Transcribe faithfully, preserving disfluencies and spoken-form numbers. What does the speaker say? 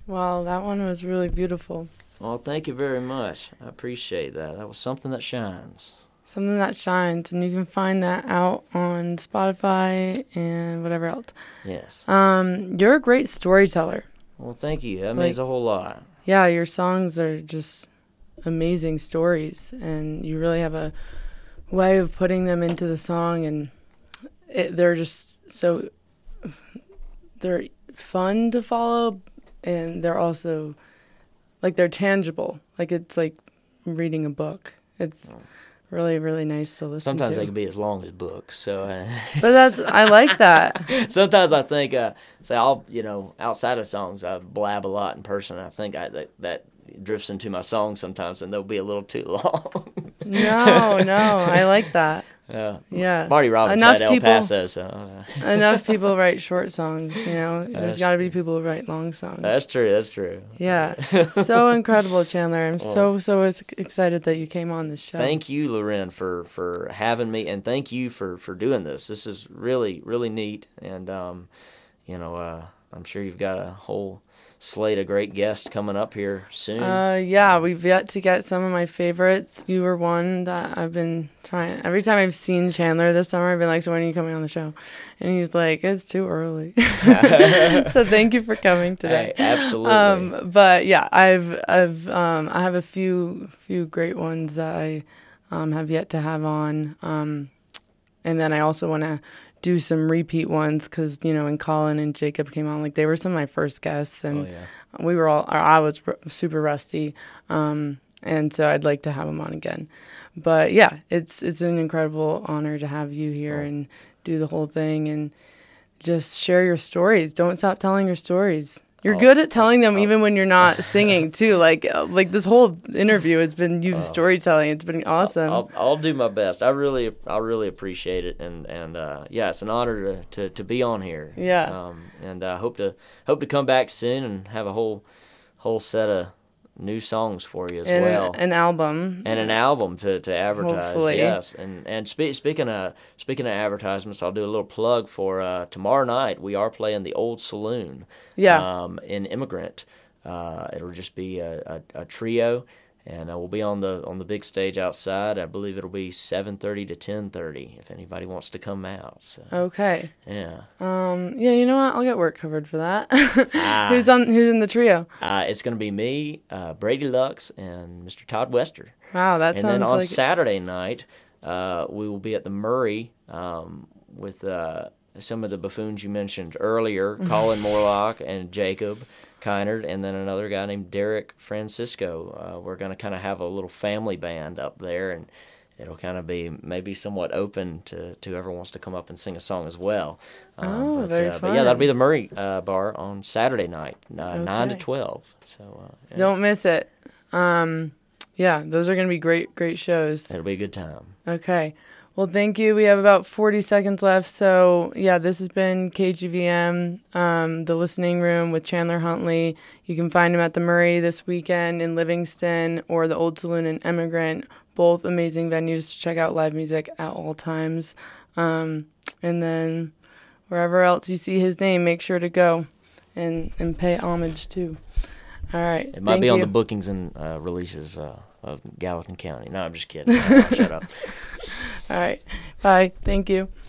Wow, that one was really beautiful. Well, thank you very much. I appreciate that. That was something that shines. Something that shines, and you can find that out on Spotify and whatever else. Yes. Um, you're a great storyteller. Well, thank you. That Like- means a whole lot. Yeah, your songs are just amazing stories, and you really have a way of putting them into the song, and it, they're just so they're fun to follow, and they're also like they're tangible. Like it's like reading a book. It's really really nice to listen Sometimes to. they can be as long as books. So, uh, But that's I like that. sometimes I think, uh, say, I'll you know, outside of songs, I blab a lot in person. I think I that, that drifts into my songs sometimes, and they'll be a little too long. No, no, I like that. Yeah. Yeah. Marty Robbins Enough had El people- Paso, so uh, Enough people write short songs, you know. There's That's got to be people who write long songs. that's true. That's true. Yeah, so incredible, Chandler. I'm Well- so so ex- excited that you came on the show. Thank you, Loren, for, for having me, and thank you for, for doing this. This is really, really neat, and, um, you know, uh, I'm sure you've got a whole slate of great guests coming up here soon. Uh, yeah, we've yet to get some of my favorites. You were one that I've been trying. Every time I've seen Chandler this summer, I've been like, "So when are you coming on the show?" And he's like, "It's too early." So thank you for coming today. Hey, absolutely. Um, but yeah, I've I've um, I have a few few great ones that I um, have yet to have on, um, and then I also want to do some repeat ones because you know when Colin and Jacob came on, like they were some of my first guests, and Oh, yeah. we were all or I was r- super rusty, um, and so I'd like to have them on again. But yeah, it's it's an incredible honor to have you here Oh. and do the whole thing and just share your stories. Don't stop telling your stories. You're Oh, good at telling them oh. even when you're not singing too. Like uh, like this whole interview has been you storytelling. It's been awesome. I'll, I'll do my best. I really, I really appreciate it, and and uh, yeah, it's an honor to, to, to be on here. Yeah. Um, and I hope to hope to come back soon and have a whole whole set of new songs for you as and well. an album. And an album to, to advertise, Hopefully. yes. And and spe- speaking of speaking of advertisements, I'll do a little plug for uh, tomorrow night. We are playing the Old Saloon, Yeah. um, in Immigrant. Uh, it'll just be a, a, a trio, and uh, we'll be on the on the big stage outside. I believe it'll be seven thirty to ten thirty if anybody wants to come out. So Okay. yeah, Um. Yeah. You know what? I'll get work covered for that. Ah. Who's on? Who's in the trio? uh, it's going to be me, uh, Brady Lux, and Mister Todd Wester. Wow, that And sounds then on like Saturday night, uh, we will be at the Murray um, with uh, some of the buffoons you mentioned earlier, Colin Morlock and Jacob Kynard, and then another guy named Derek Francisco. Uh, we're going to kind of have a little family band up there, and it'll kind of be maybe somewhat open to, to whoever wants to come up and sing a song as well. Um, Oh, but, very uh, But yeah, that'll fun. be the Murray uh, bar on Saturday night, uh, nine to Okay. twelve. So uh, yeah, Don't miss it. Um, yeah, those are going to be great, great shows. it'll be a good time. Okay. Well, thank you. We have about forty seconds left. So, yeah, this has been K G V M, um, The Listening Room with Chandler Huntley. You can find him at the Murray this weekend in Livingston or the Old Saloon in Emigrant. Both amazing venues to check out live music at all times. Um, and then wherever else you see his name, make sure to go and, and pay homage too. All right. It might thank be on you. the bookings and uh, releases uh, of Gallatin County. No, I'm just kidding. Uh, shut up. All right. Bye. Thank you.